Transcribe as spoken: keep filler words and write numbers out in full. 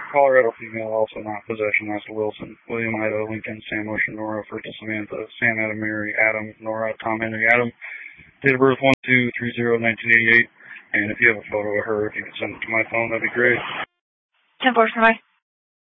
Colorado female, also not possession, last Wilson. William Ida, Lincoln, Sam Ocean, Nora, referred to Samantha, Sam Adam, Mary, Adam, Nora, Tom Henry, Adam. Date of birth one two three zero nineteen eighty-eight. And if you have a photo of her, if you could send it to my phone, that'd be great. ten four, bye.